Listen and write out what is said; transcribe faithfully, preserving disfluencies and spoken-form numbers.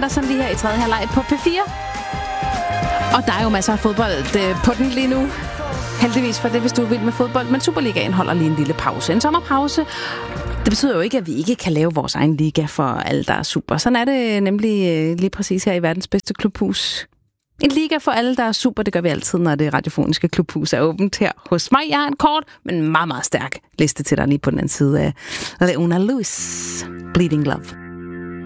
Andersen lige her i tredje halvleg på P fire. Og der er jo masser af fodbold øh, på den lige nu. Heldigvis for det, hvis du er vild med fodbold. Men Superligaen holder lige en lille pause. En sommerpause. Det betyder jo ikke, at vi ikke kan lave vores egen liga for alle, der er super. Sådan er det nemlig øh, lige præcis her i verdens bedste klubhus. En liga for alle, der er super. Det gør vi altid, når det radiofoniske klubhus er åbent her hos mig. Jeg har en kort, men meget, meget stærk liste til dig lige på den anden side af Leona Lewis. Bleeding Love.